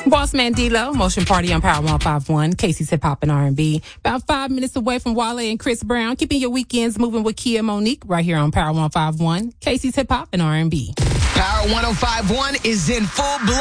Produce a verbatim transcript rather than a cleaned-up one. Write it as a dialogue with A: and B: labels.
A: Boss Man D-Lo, Motion Party on Power one five one, Casey's Hip Hop and R and B. About five minutes away from Wale and Chris Brown, keeping your weekends moving with Kia Monique right here on Power one five one, Casey's Hip Hop and R and B.
B: Power one oh five one is in full blow.